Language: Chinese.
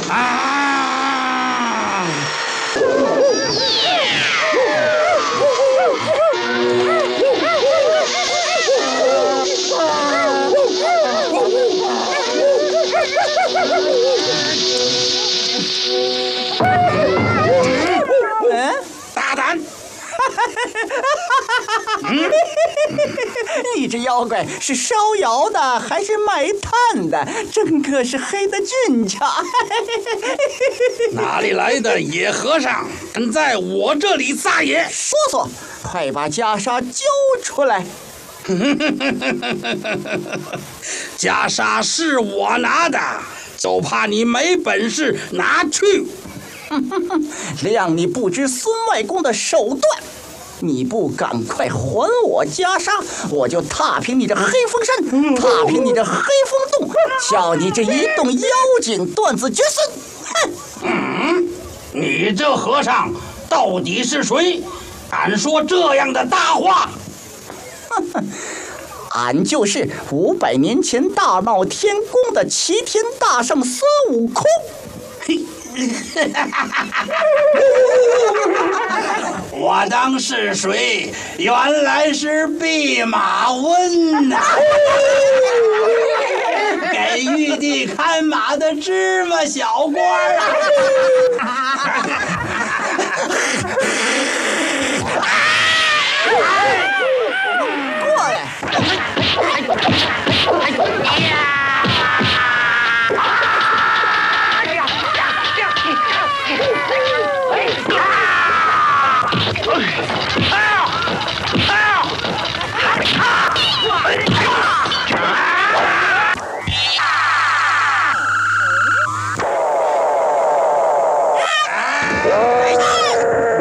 啊！大胆！ 你这妖怪是烧窑的还是卖炭的？整个是黑的俊俏。 哪里来的野和尚，敢在我这里撒野？ 说，快把袈裟交出来！ 袈裟是我拿的，就怕你没本事拿去。 谅你不知孙外公的手段，你不赶快还我袈裟，我就踏平你这黑风山，踏平你这黑风洞，叫你这一洞妖精断子绝孙！ 哼！你这和尚到底是谁？敢说这样的大话？ 俺就是500年前大闹天宫的齐天大圣孙悟空。 我当是谁？原来是弼马温呐！给玉帝看马的芝麻小官啊！ 过来！